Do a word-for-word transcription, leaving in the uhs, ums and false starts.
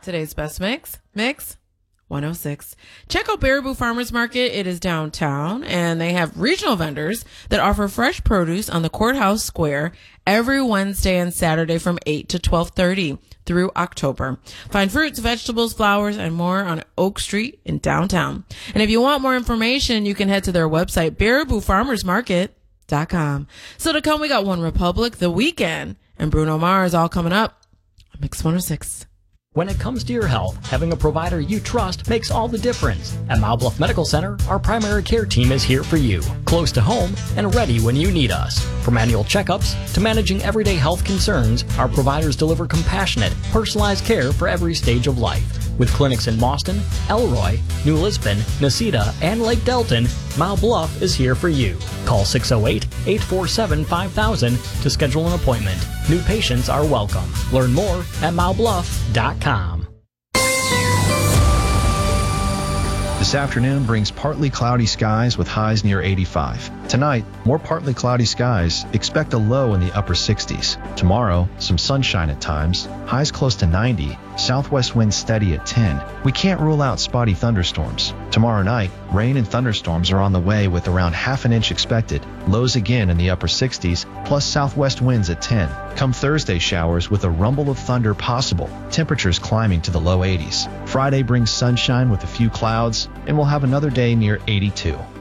today's best mix, Mix one oh six. Check out Baraboo Farmers Market. It is downtown, and they have regional vendors that offer fresh produce on the Courthouse Square every Wednesday and Saturday from eight to twelve thirty through October. Find fruits, vegetables, flowers, and more on Oak Street in downtown. And if you want more information, you can head to their website, baraboo farmers market dot com. So to come, we got One Republic, The Weeknd, and Bruno Mars all coming up on Mix one oh six. When it comes to your health, having a provider you trust makes all the difference. At Mile Bluff Medical Center, our primary care team is here for you, close to home and ready when you need us. From annual checkups to managing everyday health concerns, our providers deliver compassionate, personalized care for every stage of life. With clinics in Boston, Elroy, New Lisbon, Nacita, and Lake Delton, Mile Bluff is here for you. Call six oh eight, eight four seven, five thousand to schedule an appointment. New patients are welcome. Learn more at mile bluff dot com. This afternoon brings partly cloudy skies with highs near eighty-five. Tonight, more partly cloudy skies. Expect a low in the upper sixties. Tomorrow, some sunshine at times. Highs close to ninety. Southwest winds steady at ten. We can't rule out spotty thunderstorms. Tomorrow night, rain and thunderstorms are on the way with around half an inch expected. Lows again in the upper sixties, plus southwest winds at ten. Come Thursday, showers with a rumble of thunder possible. Temperatures climbing to the low eighties. Friday brings sunshine with a few clouds, and we'll have another day near eighty-two.